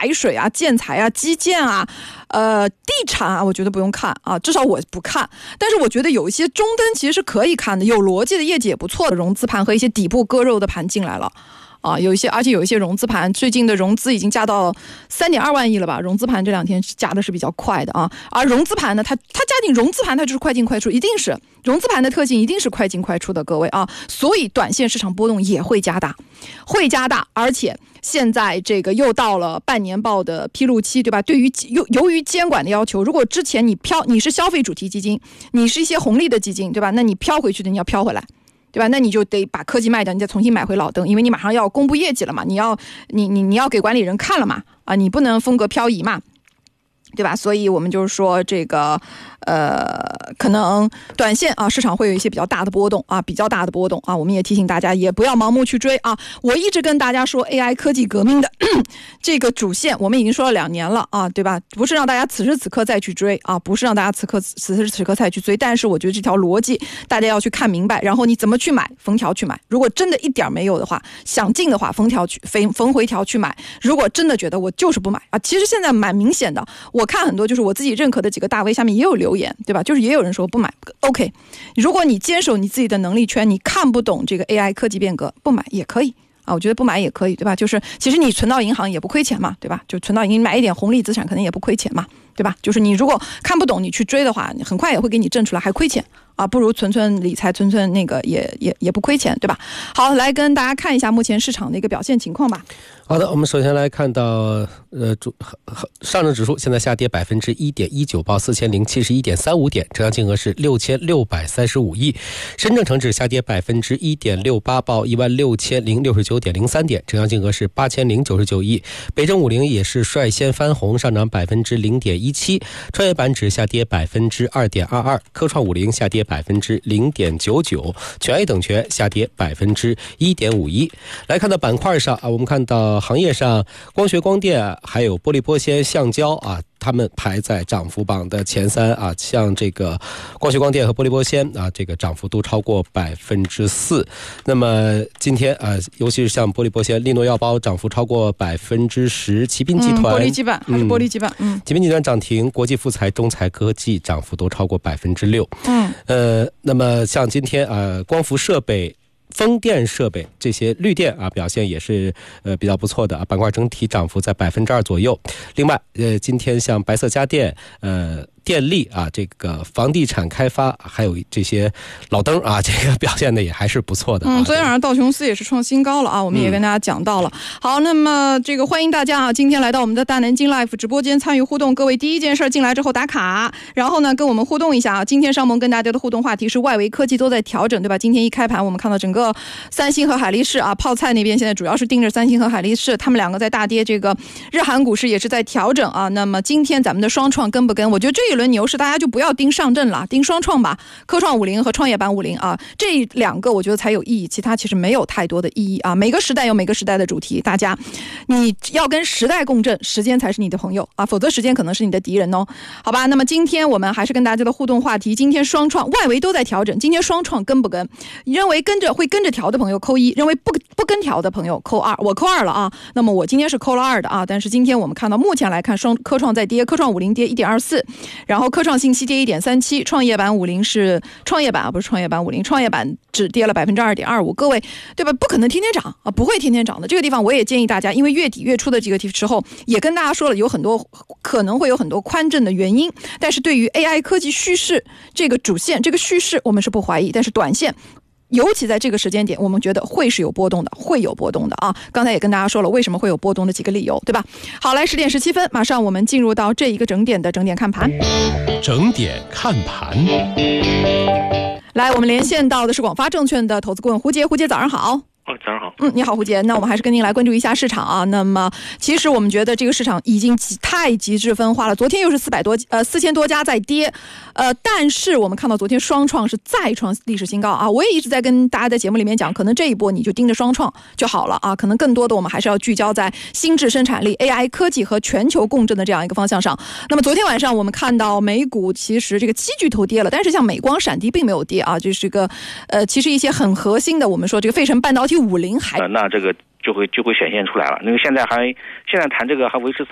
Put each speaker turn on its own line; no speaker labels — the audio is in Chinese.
海水啊、建材啊、基建啊、地产啊，我觉得不用看啊，至少我不看。但是我觉得有一些中灯其实是可以看的，有逻辑的业绩也不错的融资盘和一些底部割肉的盘进来了。而且有一些融资盘，最近的融资已经加到3.2万亿了吧？融资盘这两天加的是比较快的啊。而融资盘呢，它加进融资盘，它就是快进快出，一定是融资盘的特性，一定是快进快出的，各位啊。所以短线市场波动也会加大，而且现在这个又到了半年报的披露期，对吧？对于由于监管的要求，如果之前你是消费主题基金，你是一些红利的基金，对吧？那你飘回去的，你要飘回来。对吧？那你就得把科技卖掉，你再重新买回老灯，因为你马上要公布业绩了嘛，你要给管理人看了嘛，啊，你不能风格漂移嘛，对吧？所以我们就是说这个可能短线啊市场会有一些比较大的波动啊，我们也提醒大家也不要盲目去追啊。我一直跟大家说 AI 科技革命的这个主线，我们已经说了2年了啊，对吧？不是让大家此时此刻再去追啊，此时此刻再去追，但是我觉得这条逻辑大家要去看明白，然后你怎么去买，逢调去买。如果真的一点没有的话，想进的话逢回调去买。如果真的觉得我就是不买啊，其实现在蛮明显的，我看很多就是我自己认可的几个大 V 下面也有留言，对吧？就是也有人说不买 OK， 如果你坚守你自己的能力圈，你看不懂这个 AI 科技变革，不买也可以啊，我觉得不买也可以，对吧？就是其实你存到银行也不亏钱嘛，对吧？就存到银行买一点红利资产可能也不亏钱嘛，对吧？就是你如果看不懂你去追的话，很快也会给你挣出来，还亏钱啊，不如存理财，存那个也不亏钱，对吧？好，来跟大家看一下目前市场的一个表现情况吧。
好的，我们首先来看到上证指数现在下跌 1.19%， 报 4071.35 点，成交金额是6635亿。深证成指下跌 1.68%， 报 16069.03 点，成交金额是8099亿。北证50也是率先翻红，上涨 0.17%， 创业板指下跌 2.22%， 科创50下跌 0.99%， 全 A 等权下跌 1.51%。 来看到板块上啊，我们看到行业上光学光电还有玻璃玻纤橡胶啊，他们排在涨幅榜的前3啊，像这个光学光电和玻璃玻纤啊，这个涨幅都超过 4%。 那么今天啊，尤其是像玻璃玻纤，利诺药包涨幅超过 10%， 奇斌集团
玻璃基板还是玻璃基板，
奇斌集团涨停，国际富材、中材科技涨幅都超过 6%。 那么像今天光伏设备、风电设备这些绿电啊表现也是比较不错的啊，板块整体涨幅在 2% 左右。另外今天像白色家电、电力啊，这个房地产开发还有这些老灯啊，这个表现的也还是不错的。
昨天晚上道琼斯也是创新高了啊，我们也跟大家讲到了。好，那么这个欢迎大家啊，今天来到我们的大南京 Live 直播间参与互动。各位第一件事进来之后打卡，然后呢跟我们互动一下啊。今天上盟跟大家的互动话题是外围科技都在调整，对吧？今天一开盘我们看到整个三星和海力士啊，泡菜那边现在主要是盯着三星和海力士，他们两个在大跌，这个日韩股市也是在调整啊。那么今天咱们的双创跟不跟？我觉得这一轮牛市大家就不要盯上证了，盯双创吧，科创50和创业板50啊，这2个我觉得才有意义，其他其实没有太多的意义啊。每个时代有每个时代的主题，大家你要跟时代共振，时间才是你的朋友啊，否则时间可能是你的敌人哦。好吧，那么今天我们还是跟大家的互动话题，今天双创外围都在调整，今天双创跟不跟？你认为会跟着调的朋友扣1，认为不跟调的朋友扣2，我扣2了啊。那么我今天是扣了2的啊，但是今天我们看到目前来看，科创在跌，科创50跌 1.24%， 然后科创信息跌 1.37%， 创业板50是创业板啊，不是创业板50，创业板只跌了 2.25%。 各位对吧？不可能天天涨啊，不会天天涨的。这个地方我也建议大家，因为月底月初的这个时候也跟大家说了，有很多可能会有很多宽震的原因，但是对于 AI 科技叙事这个主线这个叙事我们是不怀疑，但是短线尤其在这个时间点，我们觉得会是有波动的，会有波动的啊！刚才也跟大家说了，为什么会有波动的几个理由，对吧？好，来10点17分，马上我们进入到这一个整点的整点看盘。
整点看盘，
来，我们连线到的是广发证券的投资顾问胡杰，胡杰早上好。
早上好。
你好胡杰，那我们还是跟您来关注一下市场啊。那么其实我们觉得这个市场已经太极致分化了，昨天又是4000多家在跌，但是我们看到昨天双创是再创历史新高啊。我也一直在跟大家在节目里面讲，可能这一波你就盯着双创就好了啊，可能更多的我们还是要聚焦在心智生产力、AI 科技和全球共振的这样一个方向上。那么昨天晚上我们看到美股其实这个7巨头跌了，但是像美光、闪迪并没有跌啊，就是个其实一些很核心的，我们说这个费城半导体50还
那这个就会显现出来了。那个现在谈这个还为时